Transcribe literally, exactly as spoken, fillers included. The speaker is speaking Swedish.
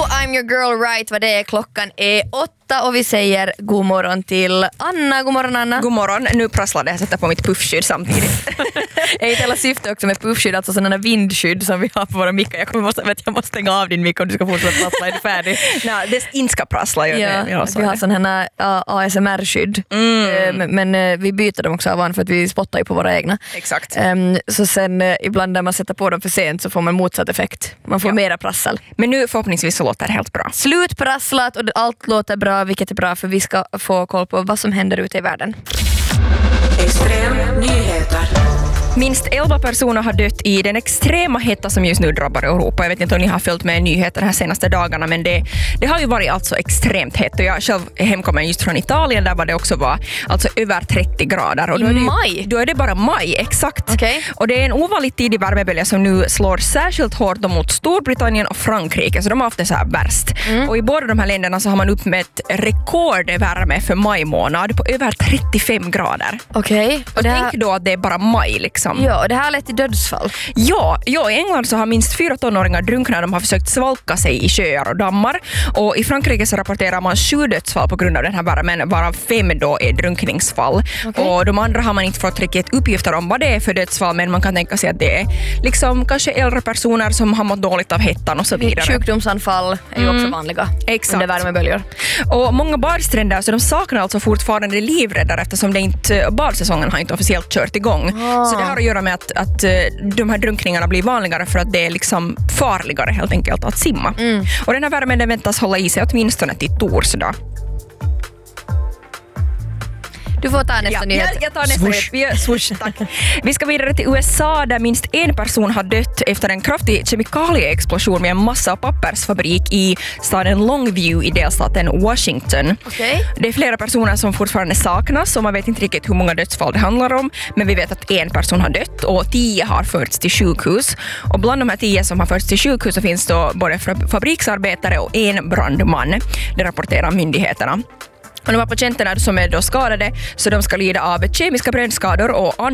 I'm your girl right, vad det är. Klockan är åtta och vi säger god morgon till Anna. God morgon Anna. God morgon. Nu prasslade jag sätta på mitt puffskydd samtidigt. Jag är hela syfte också med puffskydd, alltså sådana vindskydd som vi har på våra mickar. Jag, måste, vet, jag måste stänga av din mick om du ska fortsätta prassla. Är du färdig? Nej, det inte ska prassla. Ja, det, jag vi har sådana här uh, A S M R-skydd. Mm. Uh, men uh, vi byter dem också av an för att vi spottar ju på våra egna. Exakt. Um, så sen uh, ibland när man sätter på dem för sent så får man motsatt effekt. Man får ja. mera prassel. Men nu förhoppningsvis så låter det helt bra. Slutprasslat och allt låter bra, vilket är bra för vi ska få koll på vad som händer ute i världen. Extrem nyheter. Minst elva personer har dött i den extrema hetta som just nu drabbar Europa. Jag vet inte om ni har följt med nyheter de här senaste dagarna, men det, det har ju varit alltså extremt hett. Och jag själv är hemkommen just från Italien där var det också var alltså över trettio grader. Och då I är det, maj? Då är det bara maj, exakt. Okay. Och det är en ovanligt tidig värmebölja som nu slår särskilt hårt mot Storbritannien och Frankrike. Så de har haft det så här värst. Mm. Och i båda de här länderna så har man uppmätt rekordvärme för maj månad på över trettiofem grader. Okej. Okay. Och, och här... tänk då att det är bara maj liksom. Ja, och det här har lett till dödsfall. Ja, ja, i England så har minst fyra tonåringar drunknat. De har försökt svalka sig i sjöar och dammar. Och i Frankrike så rapporterar man sju dödsfall på grund av den här värmen, varav fem då är drunkningsfall. Okay. Och de andra har man inte fått riktigt uppgifter om vad det är för dödsfall, men man kan tänka sig att det är liksom kanske äldre personer som har mått dåligt av hettan och så vidare. Sjukdomsanfall är ju också mm. vanliga. Exakt. Under värmeböljor. Och många badstränder så de saknar alltså fortfarande livräddare eftersom det inte, badsäsongen har inte officiellt kört igång. Ah. Så det har att göra med att, att de här drunkningarna blir vanligare för att det är liksom farligare helt enkelt att simma. Mm. Och den här värmen den väntas hålla i sig åtminstone till torsdag. Du får ta nästa ja, nyhet. Jag, jag tar nästa nyhet. Vi, swoosh, tack. Vi ska vidare till U S A där minst en person har dött efter en kraftig kemikalieexplosion med en massa pappersfabrik i staden Longview i delstaten Washington. Okay. Det är flera personer som fortfarande saknas och man vet inte riktigt hur många dödsfall det handlar om, men vi vet att en person har dött och tio har förts till sjukhus. Och bland de här tio som har förts till sjukhus så finns då både fabriksarbetare och en brandman. Det rapporterar myndigheterna. Och de här patienterna som är då skadade så de ska lida av kemiska brännskador och